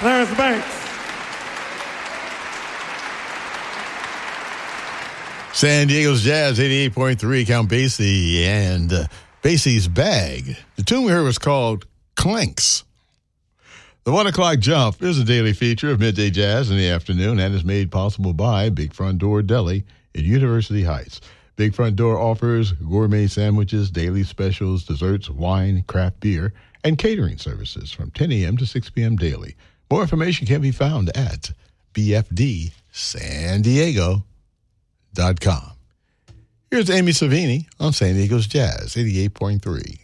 Clarence Banks. San Diego's Jazz, 88.3, Count Basie, and Basie's Bag. The tune we heard was called Clanks. The 1 o'clock jump is a daily feature of Midday Jazz in the afternoon and is made possible by Big Front Door Deli in University Heights. Big Front Door offers gourmet sandwiches, daily specials, desserts, wine, craft beer, and catering services from 10 a.m. to 6 p.m. daily. More information can be found at bfdsandiego.com. Here's Amy Savini on San Diego's Jazz, 88.3.